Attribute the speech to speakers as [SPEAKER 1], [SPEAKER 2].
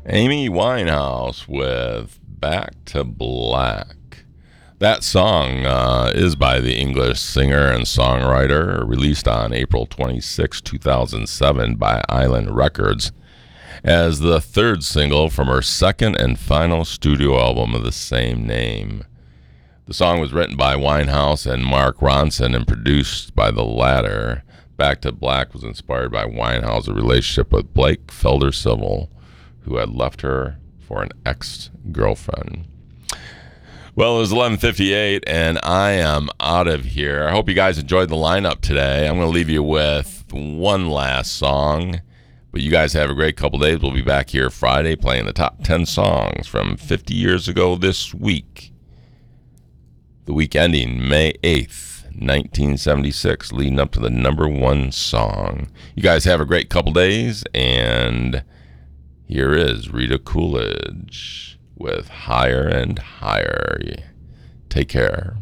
[SPEAKER 1] Amy Winehouse with Back to Black. That song is by the English singer and songwriter, released on April 26, 2007 by Island Records as the third single from her second and final studio album of the same name. The song was written by Winehouse and Mark Ronson and produced by the latter. Back to Black was inspired by Winehouse's relationship with Blake Felder-Civil, who had left her for an ex-girlfriend. Well, it was 11:58, and I am out of here. I hope you guys enjoyed the lineup today. I'm going to leave you with one last song, but you guys have a great couple days. We'll be back here Friday playing the top 10 songs from 50 years ago this week. The week ending May 8th, 1976, leading up to the number one song. You guys have a great couple days, and here is Rita Coolidge with Higher and Higher. Take care.